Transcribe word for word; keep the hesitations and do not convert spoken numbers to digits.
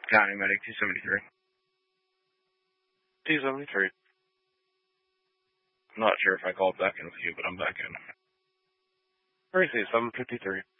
County Medic two seventy-three. two seventy-three. I'm not sure if I called back in with you, but I'm back in. Tracy, seven fifty-three.